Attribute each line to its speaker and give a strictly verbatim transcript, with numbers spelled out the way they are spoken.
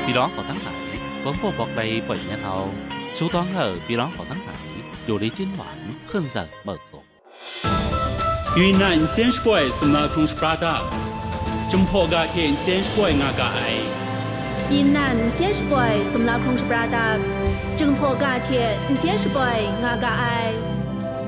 Speaker 1: พี่น้องของทั้งหลายผมพวกบอกใดเปิดเนี่ยเขาชูต้องเหอะพี่น้องของทั้งหลายอยู่ในจิ้นหวานขึ้นจากเบิกศพ
Speaker 2: 云南先是怪什么空是巴达，中破个天先是怪那个爱。
Speaker 3: 云南先是怪什么空是巴达，中破个天先是怪那个爱。